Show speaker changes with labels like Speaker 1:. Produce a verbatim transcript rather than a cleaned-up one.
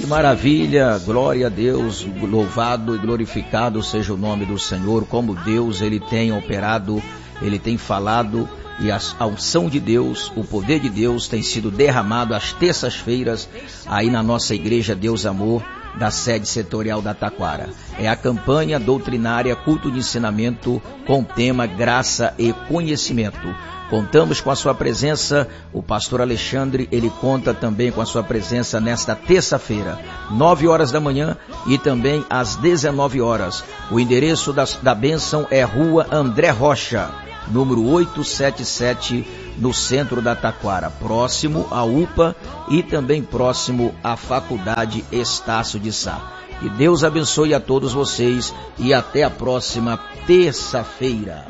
Speaker 1: Que maravilha, glória a Deus, louvado e glorificado seja o nome do Senhor, como Deus ele tem operado, ele tem falado, e a unção de Deus, o poder de Deus tem sido derramado às terças-feiras aí na nossa igreja Deus Amor, da sede setorial da Taquara. É a campanha doutrinária Culto de Ensinamento com o tema Graça e Conhecimento. Contamos com a sua presença, o pastor Alexandre, ele conta também com a sua presença nesta terça-feira, nove horas da manhã e também às dezenove horas. O endereço da, da bênção é Rua André Rocha, número oitocentos e setenta e sete, no centro da Taquara, próximo à U P A e também próximo à Faculdade Estácio de Sá. Que Deus abençoe a todos vocês e até a próxima terça-feira.